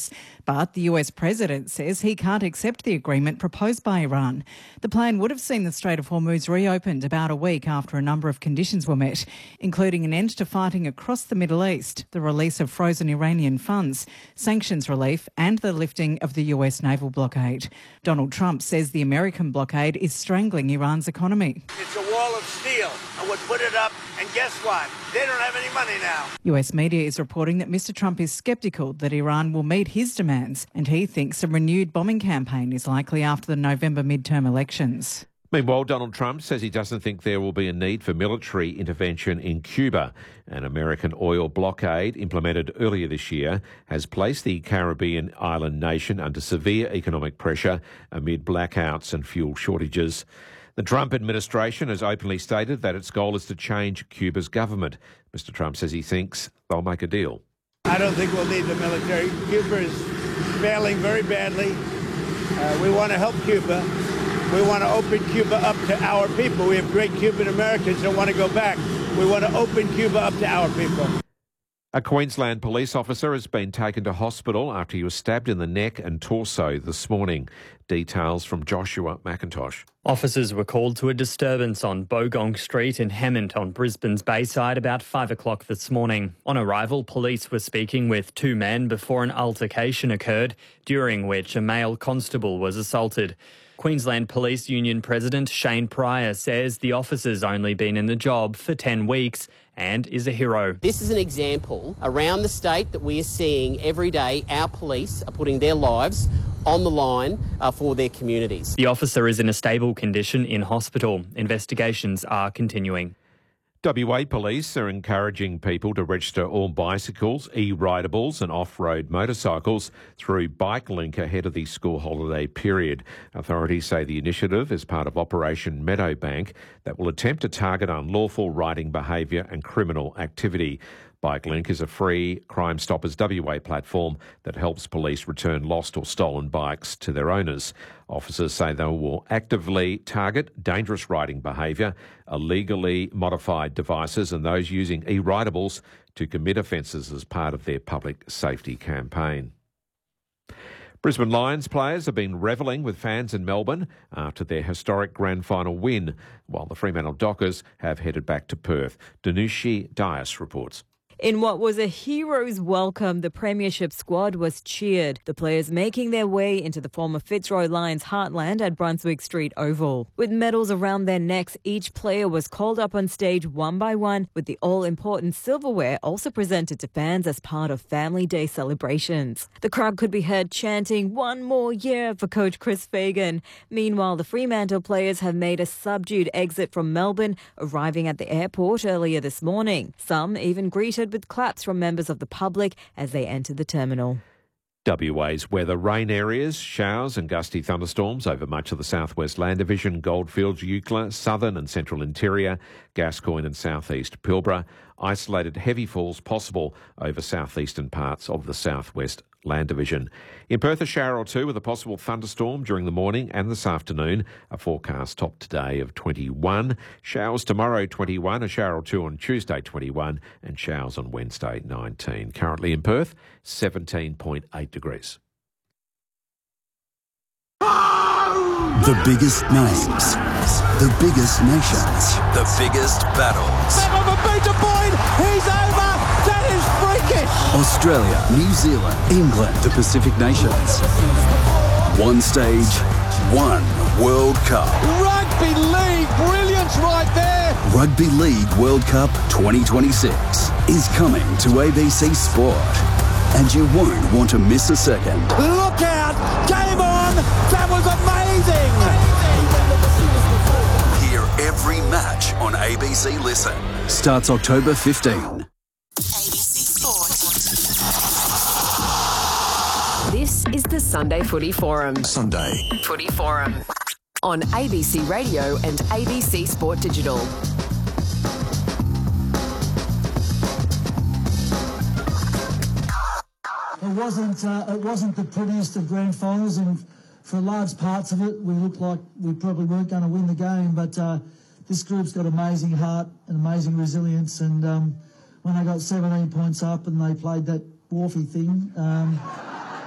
Hormuz. But the US president says he can't accept the agreement proposed by Iran. The plan would have seen the Strait of Hormuz reopened about a week after a number of conditions were met, including an end to fighting across the Middle East, the release of frozen Iranian funds, sanctions relief and the lifting of the US naval blockade. Donald Trump says the American blockade is strangling Iran's economy. It's a wall of steel. I would put it up, and guess what? They don't have any money now. US media is reporting that Mr Trump is sceptical that Iran will meet his demands, and he thinks a renewed bombing campaign is likely after the November midterm elections. Meanwhile, Donald Trump says he doesn't think there will be a need for military intervention in Cuba. An American oil blockade implemented earlier this year has placed the Caribbean island nation under severe economic pressure amid blackouts and fuel shortages. The Trump administration has openly stated that its goal is to change Cuba's government. Mr Trump says he thinks they'll make a deal. I don't think we'll need the military. Cuba is failing very badly. We want to help Cuba. We want to open Cuba up to our people. We have great Cuban Americans that want to go back. We want to open Cuba up to our people. A Queensland police officer has been taken to hospital after he was stabbed in the neck and torso this morning. Details from Joshua McIntosh. Officers were called to a disturbance on Bogong Street in Hemmant on Brisbane's Bayside about 5 o'clock this morning. On arrival, police were speaking with two men before an altercation occurred, during which a male constable was assaulted. Queensland Police Union President Shane Pryor says the officer's only been in the job for 10 weeks and is a hero. This is an example around the state that we are seeing every day. Our police are putting their lives on the line for their communities. The officer is in a stable condition in hospital. Investigations are continuing. WA Police are encouraging people to register all bicycles, e-ridables and off-road motorcycles through BikeLink ahead of the school holiday period. Authorities say the initiative is part of Operation Meadowbank that will attempt to target unlawful riding behaviour and criminal activity. BikeLink is a free Crime Stoppers WA platform that helps police return lost or stolen bikes to their owners. Officers say they will actively target dangerous riding behaviour, illegally modified devices and those using e-ridables to commit offences as part of their public safety campaign. Brisbane Lions players have been revelling with fans in Melbourne after their historic grand final win, while the Fremantle Dockers have headed back to Perth. Danushi Dias reports. In what was a hero's welcome, the Premiership squad was cheered, the players making their way into the former Fitzroy Lions heartland at Brunswick Street Oval. With medals around their necks, each player was called up on stage one by one, with the all-important silverware also presented to fans as part of Family Day celebrations. The crowd could be heard chanting, "One more year" for coach Chris Fagan. Meanwhile, the Fremantle players have made a subdued exit from Melbourne, arriving at the airport earlier this morning. Some even greeted with claps from members of the public as they entered the terminal. WA's weather: rain areas, showers and gusty thunderstorms over much of the southwest land division, Goldfields, Eucla, southern and central interior, Gascoyne and southeast Pilbara. Isolated heavy falls possible over southeastern parts of the southwest land division. In Perth, a shower or two with a possible thunderstorm during the morning and this afternoon. A forecast top today of 21. Showers tomorrow 21, a shower or two on Tuesday 21 and showers on Wednesday 19. Currently in Perth, 17.8 degrees. The biggest names, the biggest nations, the biggest battles. He's over! That is freakish! Australia, New Zealand, England, the Pacific Nations. One stage, one World Cup. Rugby League, brilliance right there! Rugby League World Cup 2026 is coming to ABC Sport. And you won't want to miss a second. Look out! Game on! That was amazing! Hear every match on ABC Listen. Starts October 15. ABC Sport. This is the Sunday Footy Forum. Sunday Footy Forum. On ABC Radio and ABC Sport Digital. It wasn't the prettiest of grand finals, and for large parts of it, we looked like we probably weren't going to win the game. But this group's got amazing heart and amazing resilience, and when they got 17 points up and they played that Wharfie thing,